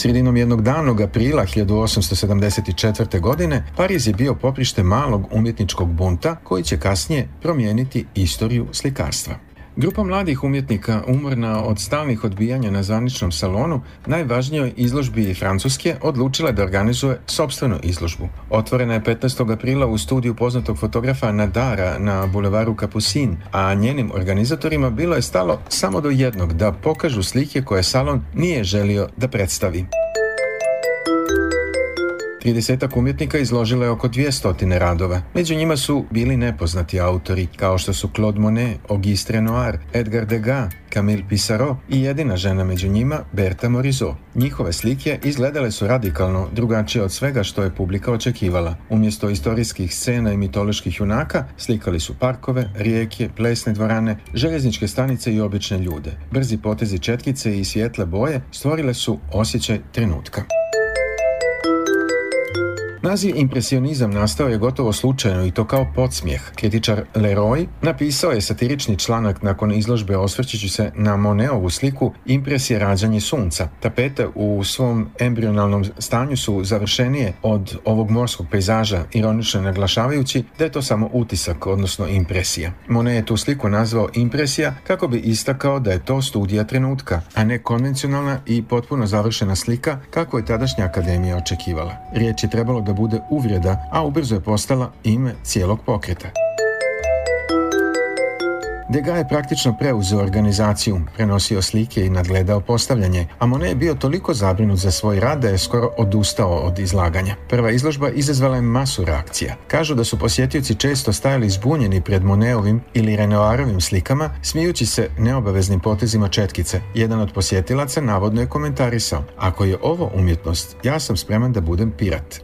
Sredinom jednog davnog aprila 1874. godine Pariz je bio poprište malog umjetničkog bunta koji će kasnije promijeniti istoriju slikarstva. Grupa mladih umjetnika, umorna od stalnih odbijanja na zvaničnom salonu, najvažnijoj izložbi Francuske, odlučila je da organizuje sopstvenu izložbu. Otvorena je 15. aprila u studiju poznatog fotografa Nadara na bulevaru Capucine, a njenim organizatorima bilo je stalo samo do jednog, da pokažu slike koje salon nije želio da predstavi. 30 umjetnika izložilo je oko 200 radova. Među njima su bili nepoznati autori, kao što su Claude Monet, Auguste Renoir, Edgar Degas, Camille Pissarro i jedina žena među njima, Bertha Morisot. Njihove slike izgledale su radikalno drugačije od svega što je publika očekivala. Umjesto istorijskih scena i mitoloških junaka, slikali su parkove, rijeke, plesne dvorane, željezničke stanice i obične ljude. Brzi potezi četkice i svijetle boje stvorile su osjećaj trenutka. Naziv impresionizam nastao je gotovo slučajno i to kao podsmijeh. Kritičar Leroy napisao je satirični članak nakon izložbe osvrćući se na Monetovu sliku Impresije rađanje sunca. Tapete u svom embrionalnom stanju su završenije od ovog morskog pejzaža, ironično naglašavajući da je to samo utisak, odnosno impresija. Monet je tu sliku nazvao impresija kako bi istakao da je to studija trenutka, a ne konvencionalna i potpuno završena slika kako je tadašnja akademija očekivala. Riječ je trebalo da bude uvreda, a ubrzo je postala ime cijelog pokreta. Degas je praktično preuzeo organizaciju, prenosio slike i nadgledao postavljanje, a Monet je bio toliko zabrinut za svoj rad da je skoro odustao od izlaganja. Prva izložba izazvala je masu reakcija. Kažu da su posjetioci često stajali zbunjeni pred Monetovim ili Renoirovim slikama, smijući se neobaveznim potezima četkice. Jedan od posjetilaca navodno je komentarisao: "Ako je ovo umjetnost, ja sam spreman da budem pirat."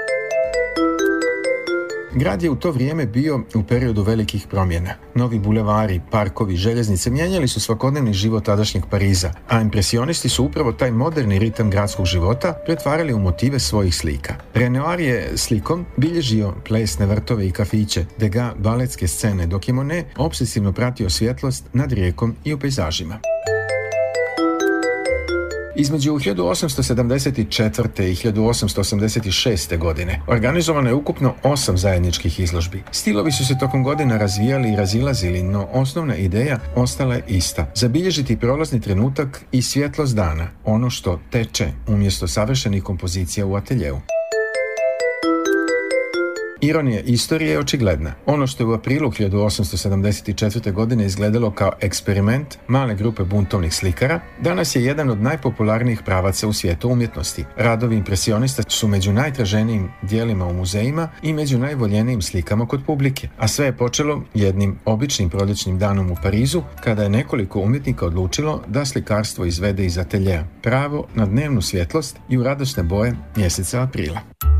Grad je u to vrijeme bio u periodu velikih promjena. Novi bulevari, parkovi, željeznice mijenjali su svakodnevni život tadašnjeg Pariza, a impresionisti su upravo taj moderni ritam gradskog života pretvarali u motive svojih slika. Renoir je slikom bilježio plesne vrtove i kafiće, Degas baletske scene, dok je Monet opsesivno pratio svjetlost nad rijekom i u pejzažima. Između 1874. i 1886. godine organizovano je ukupno 8 zajedničkih izložbi. Stilovi su se tokom godina razvijali i razilazili, no osnovna ideja ostala je ista. Zabilježiti prolazni trenutak i svjetlost dana, ono što teče umjesto savršenih kompozicija u ateljeu. Ironija istorije je očigledna. Ono što je u aprilu 1874. godine izgledalo kao eksperiment male grupe buntovnih slikara, danas je jedan od najpopularnijih pravaca u svijetu umjetnosti. Radovi impresionista su među najtraženijim dijelima u muzejima i među najvoljenijim slikama kod publike. A sve je počelo jednim običnim proljećnim danom u Parizu, kada je nekoliko umjetnika odlučilo da slikarstvo izvede iz ateljeja, pravo na dnevnu svjetlost i u radosne boje mjeseca aprila.